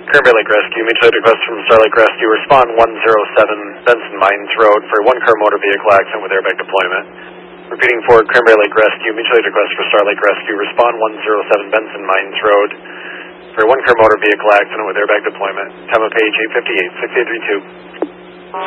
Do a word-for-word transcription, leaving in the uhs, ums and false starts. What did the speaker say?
Cranberry Lake Rescue, mutually request from Star Lake Rescue, respond one zero seven Benson Mines Road for one car motor vehicle accident with airbag deployment. Repeating for Cranberry Lake Rescue, mutually request for Star Lake Rescue, respond one zero seven Benson Mines Road for one car motor vehicle accident with airbag deployment. Time of page eight fifty-eight, six eight three two.